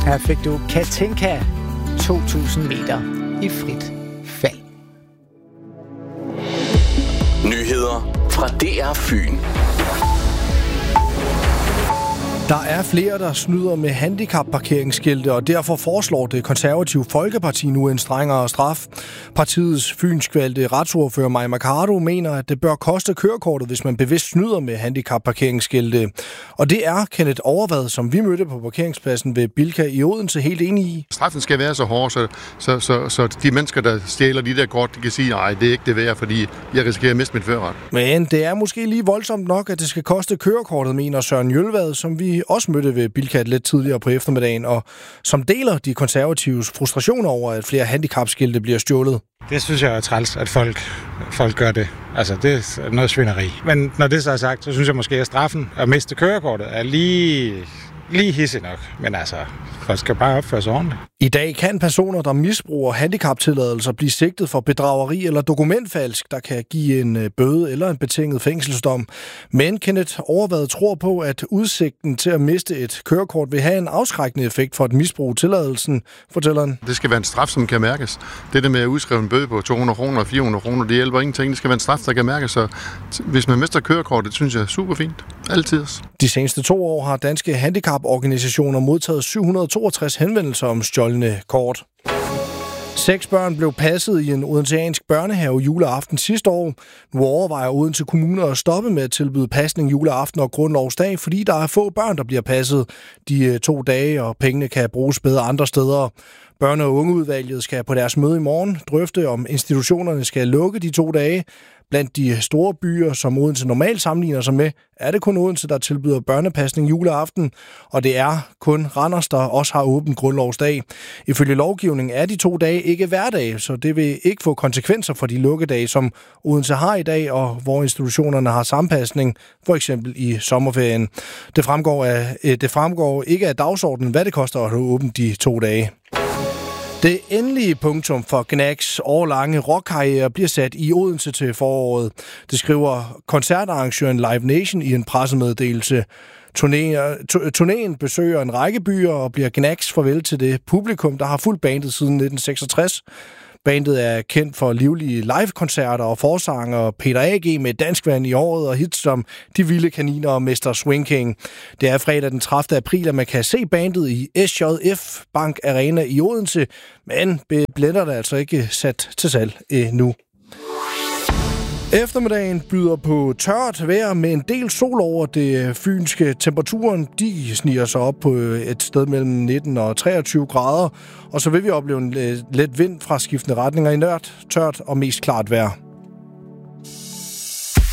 Her fik du Katinka, 2000 meter i frit fald. Nyheder fra DR Fyn. Der er flere, der snyder med handicapparkeringsskilte, og derfor foreslår Det Konservative Folkeparti nu en strengere straf. Partiets fynskvalgte retsordfører Mai Mercado mener, at det bør koste kørekortet, hvis man bevidst snyder med handicapparkeringsskilte. Og det er Kenneth Overvad, som vi mødte på parkeringspladsen ved Bilka i Odense, helt enig i. Straffen skal være så hård, så de mennesker, der stjæler de der kort, de kan sige, nej, det er ikke det værd, fordi jeg risikerer at miste mit førerret. Men det er måske lige voldsomt nok, at det skal koste kørekortet, mener Søren Jølvad, som vi også mødte ved Bilka lidt tidligere på eftermiddagen, og som deler de konservatives frustrationer over, at flere handicapskilte bliver stjålet. Det synes jeg er træls, at folk gør det. Altså, det er noget svineri. Men når det så er sagt, så synes jeg måske, at straffen at miste kørekortet er lige hissig nok. Men altså, folk skal bare opføre sig ordentligt. I dag kan personer, der misbruger handicaptilladelser, blive sigtet for bedrageri eller dokumentfalsk, der kan give en bøde eller en betinget fængselsdom. Men Kenneth Overvad tror på, at udsigten til at miste et kørekort vil have en afskrækkende effekt for at misbruge tilladelsen, fortæller han. Det skal være en straf, som kan mærkes. Det der med at udskrive en bøde på 200 kroner og 400 kroner, det hjælper ingenting. Det skal være en straf, der kan mærkes. Så hvis man mister kørekortet, synes jeg er super fint. Altid. De seneste 2 år har danske handicaporganisationer modtaget 762 henvendelser om stjålne kort. 6 børn blev passet i en odenseansk børnehave juleaften sidste år. Nu overvejer Odense Kommune at stoppe med at tilbyde pasning juleaften og grundlovsdag, fordi der er få børn, der bliver passet de 2 dage, og pengene kan bruges bedre andre steder. Børne- og ungeudvalget skal på deres møde i morgen drøfte, om institutionerne skal lukke de 2 dage. Blandt de store byer, som Odense normalt sammenligner sig med, er det kun Odense, der tilbyder børnepasning juleaften, og det er kun Randers, der også har åbent grundlovsdag. Ifølge lovgivningen er de 2 dage ikke hverdage, så det vil ikke få konsekvenser for de lukkedage, som Odense har i dag, og hvor institutionerne har sampasning, for eksempel i sommerferien. Det fremgår ikke af dagsordenen, hvad det koster at have åbent de 2 dage. Det endelige punktum for Gnags årlange rockkarriere bliver sat i Odense til foråret. Det skriver koncertarrangøren Live Nation i en pressemeddelelse. Turnéen besøger en række byer og bliver Gnags farvel til det publikum, der har fulgt bandet siden 1966. Bandet er kendt for livlige live-koncerter og forsanger Peter A.G. med danskvand i året og hits som De Vilde Kaniner og Mr. Swing King. Det er fredag den 30. april, at man kan se bandet i SJF Bank Arena i Odense, men billetterne er altså ikke sat til salg endnu. Eftermiddagen byder på tørt vejr med en del sol over det fynske. Temperaturen de sniger sig op på et sted mellem 19 og 23 grader. Og så vil vi opleve en let vind fra skiftende retninger i tørt og mest klart vejr.